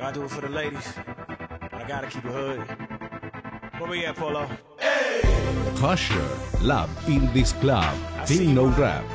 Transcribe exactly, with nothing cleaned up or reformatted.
I do it for the ladies. I gotta keep it hood. Where we at, Polo? Usher, Love in this Club, I see Team No you. Rap.